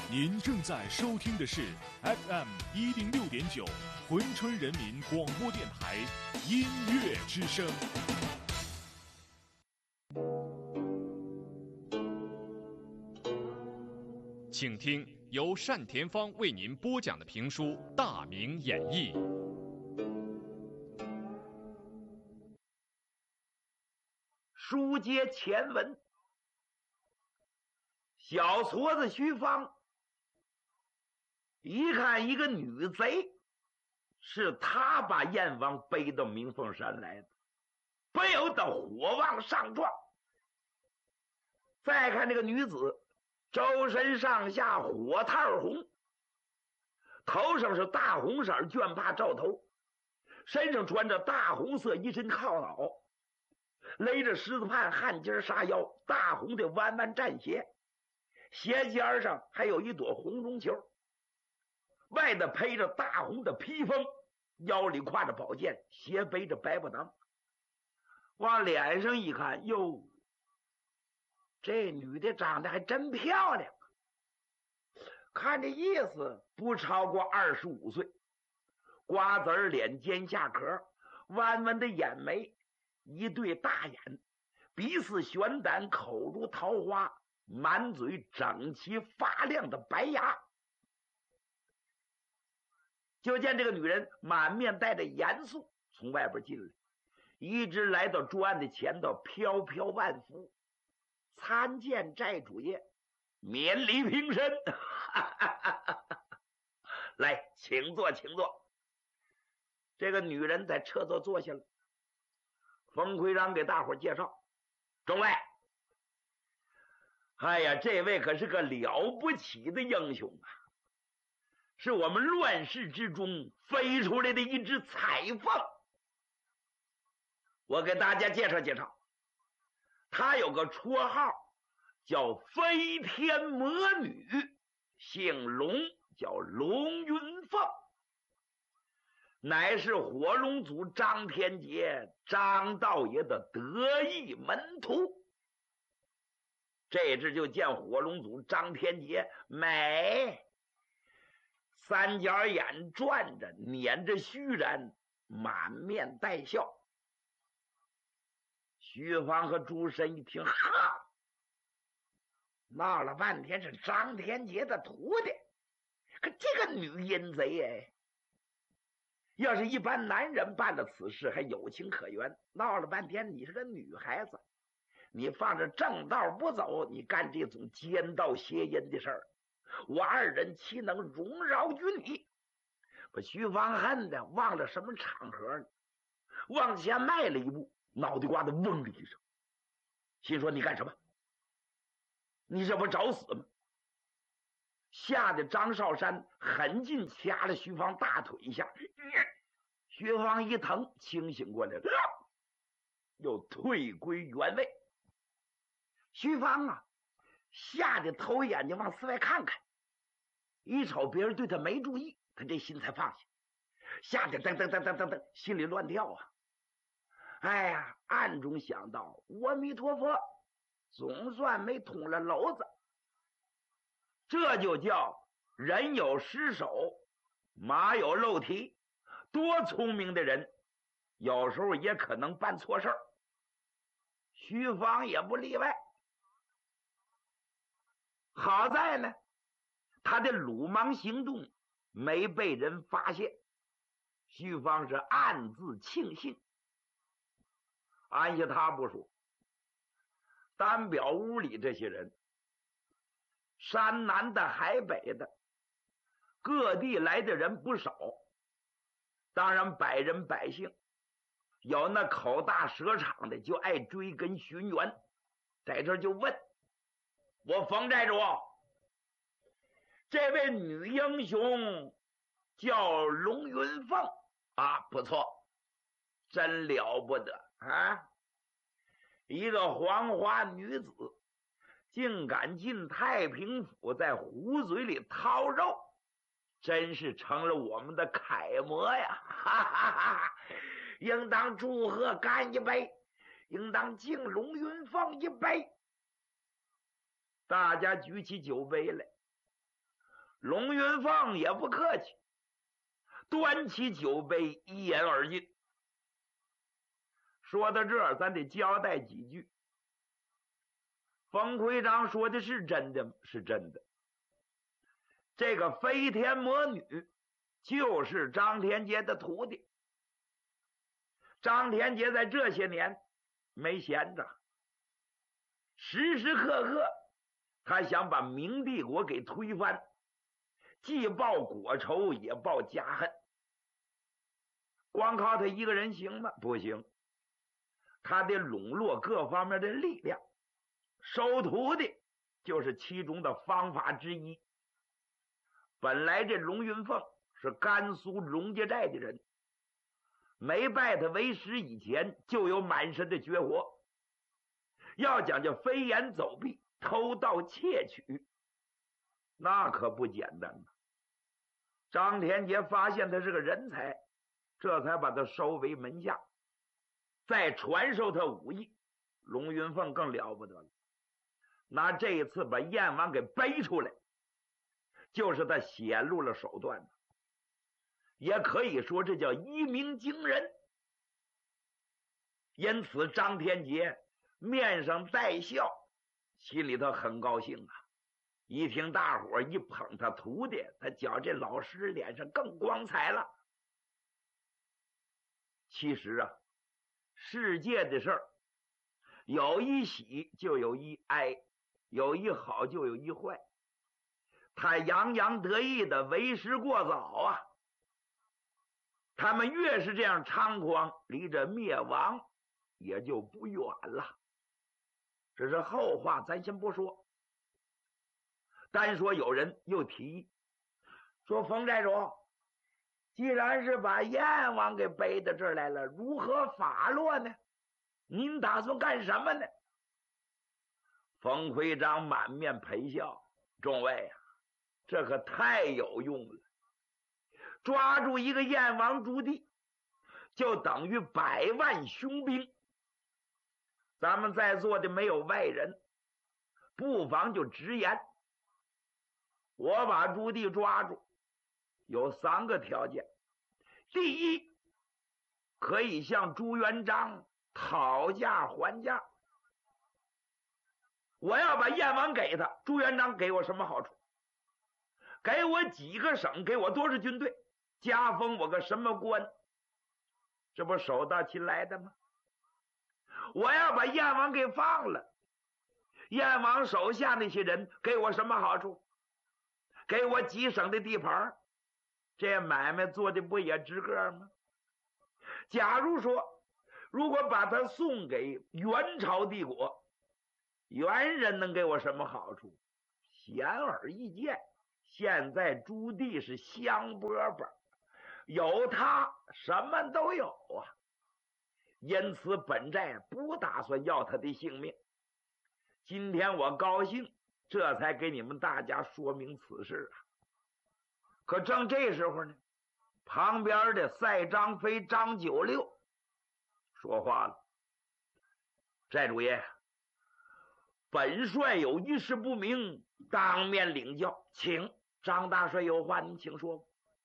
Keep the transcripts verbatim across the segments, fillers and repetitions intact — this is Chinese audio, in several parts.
您正在收听的是 F M 一零六点九珲春人民广播电台音乐之声。请听由单田芳为您播讲的评书《大明演义》。 书接前文，小矬子徐芳一看一个女贼，是他把燕王背到鸣凤山来的，不由得火往上撞。再看这个女子，周身上下火炭红，头上是大红色绢帕罩头，身上穿着大红色一身靠袄，勒着狮子畔汗巾纱腰，大红的弯弯战鞋，鞋尖上还有一朵红绒球，外头披着大红的披风，腰里挎着宝剑，斜背着白布囊。往脸上一看，哟，这女的长得还真漂亮，看这意思不超过二十五岁，瓜子脸，尖下壳，弯弯的眼眉，一对大眼，鼻似玄丹，口如桃花，满嘴整齐发亮的白牙。就见这个女人满面带着严肃从外边进来，一直来到桌案的前头，飘飘万福，参见寨主爷，免礼平身。来，请坐请坐。这个女人在车座坐下了。冯奎章给大伙介绍，众位，哎呀，这位可是个了不起的英雄啊，是我们乱世之中飞出来的一只彩凤。我给大家介绍介绍，他有个绰号叫飞天魔女，姓龙，叫龙云凤，乃是火龙祖张天杰张道爷的得意门徒。这只就见火龙祖张天杰美，三角眼转着，捻着须髯，满面带笑。徐芳和朱深一听，哈，闹了半天是张天杰的徒弟，可这个女阴贼哎，要是一般男人办了此事还有情可原，闹了半天你是个女孩子，你放着正道不走，你干这种奸盗邪淫的事儿，我二人岂能容饶于你？把徐芳恨的忘了什么场合呢，往前迈了一步，脑袋瓜子嗡的一声，心说你干什么？你这不找死吗？吓得张少山狠劲掐了徐芳大腿一下，徐芳一疼，清醒过来了，又退归原位。徐芳啊，吓得头眼睛往四外看看，一瞅别人对他没注意，他这心才放下，吓得噔噔噔噔噔噔，心里乱跳啊！哎呀，暗中想到，阿弥陀佛，总算没捅了篓子。这就叫人有失手，马有漏蹄，多聪明的人有时候也可能办错事儿。徐芳也不例外。好在呢，他的鲁莽行动没被人发现，徐芳是暗自庆幸。按下他不说，单表屋里这些人，山南的海北的，各地来的人不少，当然百人百姓，有那口大舌长的就爱追根寻源，在这就问我冯寨主，这位女英雄叫龙云凤啊，不错，真了不得啊！一个黄花女子竟敢进太平府，在虎嘴里掏肉，真是成了我们的楷模呀！哈哈哈！应当祝贺干一杯，应当敬龙云凤一杯。大家举起酒杯来， 龙云凤也不客气，端起酒杯一饮而尽。说到这儿，咱得交代几句。冯奎章说的是真的吗？是真的。这个飞天魔女就是张天杰的徒弟。张天杰在这些年没闲着，时时刻刻他想把明帝国给推翻，既报国仇也报家恨。光靠他一个人行吗？不行，他得笼络各方面的力量，收徒弟就是其中的方法之一。本来这龙云凤是甘肃龙家寨的人，没拜他为师以前就有满身的绝活，要讲究飞檐走壁、偷盗窃取，那可不简单。张天杰发现他是个人才，这才把他收为门下，再传授他武艺。龙云凤更了不得了，拿这一次把燕王给背出来，就是他显露了手段，也可以说这叫一鸣惊人。因此张天杰面上带笑，心里头很高兴啊。一听大伙一捧他徒弟，他觉这老师脸上更光彩了。其实啊，世界的事儿有一喜就有一哀，有一好就有一坏。他洋洋得意的为时过早啊，他们越是这样猖狂，离着灭亡也就不远了。这是后话，咱先不说。单说有人又提议说，冯寨主，既然是把燕王给背到这儿来了，如何发落呢？您打算干什么呢？冯奎章满面陪笑，众位啊，这可太有用了。抓住一个燕王驻地，就等于百万雄兵。咱们在座的没有外人，不妨就直言，我把朱棣抓住有三个条件。第一，可以向朱元璋讨价还价。我要把燕王给他，朱元璋给我什么好处？给我几个省，给我多少军队，加封我个什么官，这不手到擒来的吗？我要把燕王给放了，燕王手下那些人给我什么好处？给我几省的地盘，这买卖做的不也值个吗？假如说如果把他送给元朝帝国，元人能给我什么好处？显而易见，现在朱棣是香饽饽，有他什么都有啊。因此本寨不打算要他的性命。今天我高兴，这才给你们大家说明此事啊。可正这时候呢，旁边的赛张飞张九六说话了：寨主爷，本帅有一事不明，当面领教，请。张大帅有话您请说。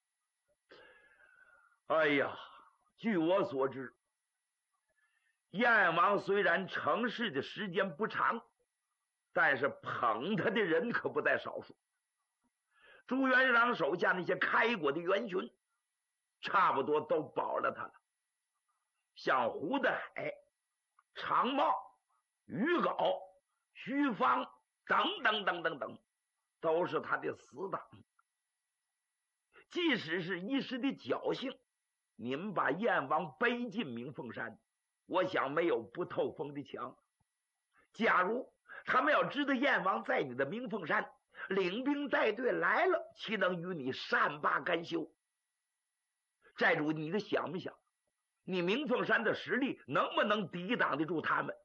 哎呀，据我所知，燕王虽然成事的时间不长，但是捧他的人可不在少数。朱元璋手下那些开国的元勋差不多都保了他了，像胡德海、常茂、于镐、徐芳等等等等等，都是他的死党。即使是一时的侥幸，你们把燕王背进明凤山，我想没有不透风的墙。假如他们要知道燕王在你的明凤山，领兵带队来了，岂能与你善罢甘休？寨主，你得想不想，你明凤山的实力能不能抵挡得住他们？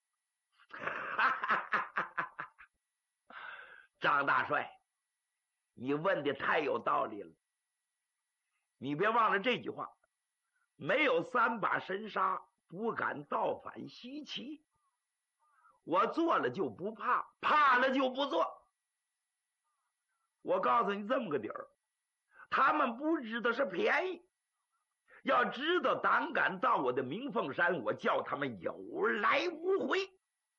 张大帅，你问的太有道理了。你别忘了这句话，没有三把神杀，不敢造反西岐。我做了就不怕，怕了就不做。 我告诉你这么个底儿，他们不知道是便宜，要知道胆敢到我的明凤山，我叫他们有来无回。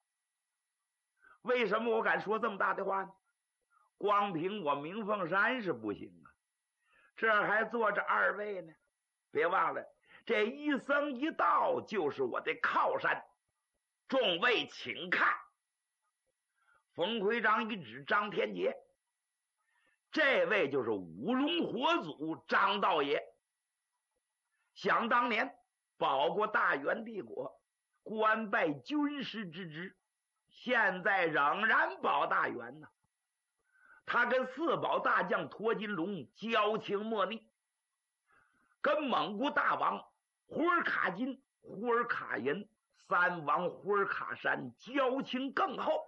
为什么我敢说这么大的话呢？光凭我明凤山是不行啊，这还坐着二位呢。别忘了，这一僧一道就是我的靠山。众位请看。冯奎章一指张天杰，这位就是五龙火祖张道爷。想当年保过大元帝国，官拜军师之职，现在仍然保大元呢。他跟四宝大将驼金龙交情莫逆，跟蒙古大王呼尔卡金、呼尔卡银、三王呼尔卡山交情更厚。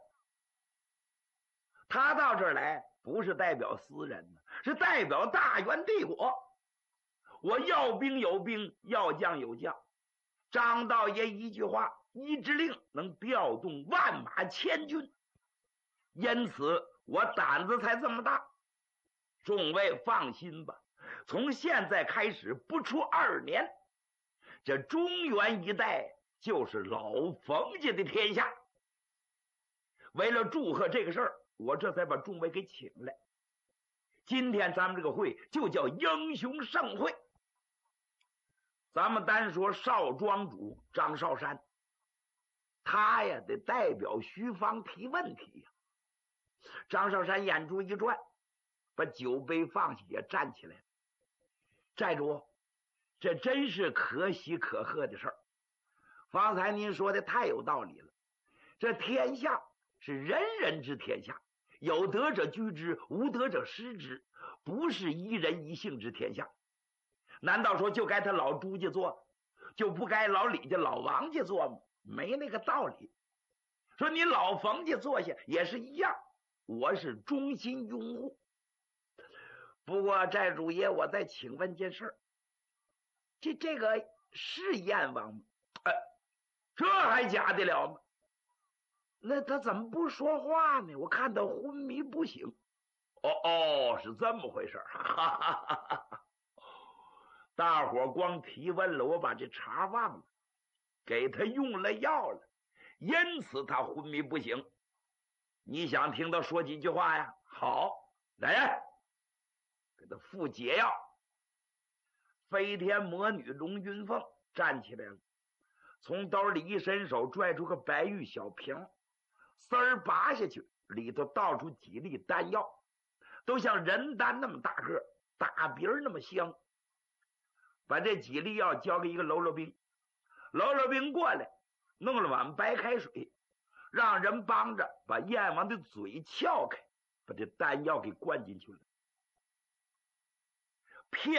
他到这儿来不是代表私人，是代表大元帝国。我要兵有兵，要将有将。张道爷一句话，一指令能调动万马千军，因此我胆子才这么大。众位放心吧，从现在开始不出二年，这中原一带就是老冯家的天下。为了祝贺这个事儿，我这才把众位给请来。今天咱们这个会就叫英雄盛会。咱们单说少庄主张少山，他呀得代表徐芳提问题呀。张少山眼珠一转，把酒杯放下，也站起来了。寨主，这真是可喜可贺的事儿。方才您说的太有道理了，这天下是人人之天下，有德者居之，无德者失之，不是一人一姓之天下。难道说就该他老朱家做，就不该老李家老王家做吗？没那个道理。说你老冯家做下也是一样，我是衷心拥护。不过寨主爷，我再请问件事儿，这这个是燕王吗？哎，这还假的了吗？那他怎么不说话呢？我看他昏迷不醒。哦哦，是这么回事儿。哈哈哈哈。大伙光提问了，我把这茬忘了，给他用了药了，因此他昏迷不醒。你想听他说几句话呀？好，来呀，给他服解药。飞天魔女龙云凤站起来了，从兜里一伸手，拽出个白玉小瓶，丝儿拔下去，里头倒出几粒丹药，都像人丹那么大个，大鼻儿那么香。把这几粒药交给一个喽啰兵，喽啰兵过来弄了碗白开水，让人帮着把燕王的嘴撬开，把这丹药给灌进去了。骗